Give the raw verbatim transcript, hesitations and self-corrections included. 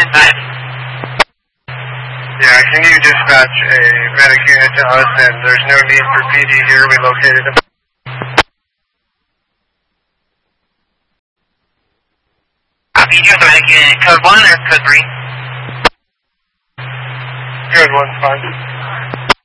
ten five. Yeah, can you dispatch a medic unit to us, and there's no need for P D here, we located them. Copy, you have the medic unit code one or code three? Code one's fine.